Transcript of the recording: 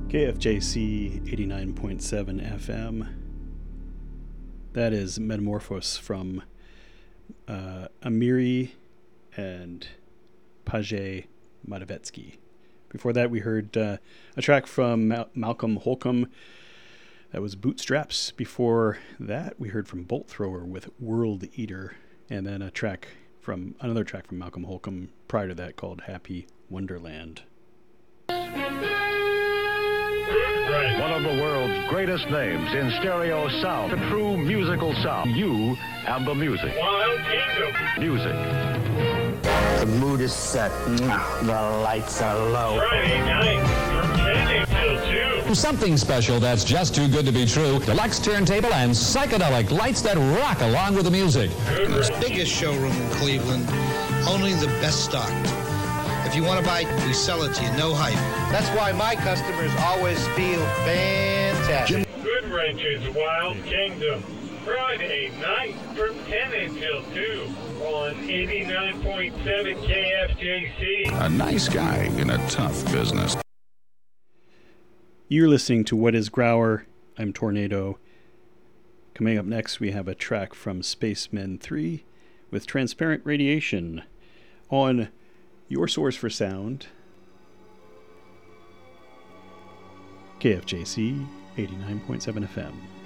KFJC 89.7 FM. That is Metamorphose from Amiri and Pajay Madavetsky. Before that, we heard a track from Malcolm Holcomb. That was Bootstraps. Before that, we heard from Bolt Thrower with World Eater. And then another track from Malcolm Holcomb prior to that called Happy Wonderland. One of the world's greatest names in stereo sound, a true musical sound. You have the music. Wild Kingdom. Music. The mood is set. The lights are low. Friday night from 10 until 2. Something special that's just too good to be true. Deluxe turntable and psychedelic lights that rock along with the music. It's the biggest showroom in Cleveland. Only the best stocked. If you want to buy, we sell it to you, no hype. That's why my customers always feel fantastic. Good Wrench's Wild Kingdom. Friday night from 10 until 2 on 89.7 KFJC. A nice guy in a tough business. You're listening to What is Grauer? I'm Tornado. Coming up next, we have a track from Spacemen 3 with Transparent Radiation on your source for sound, KFJC 89.7 FM.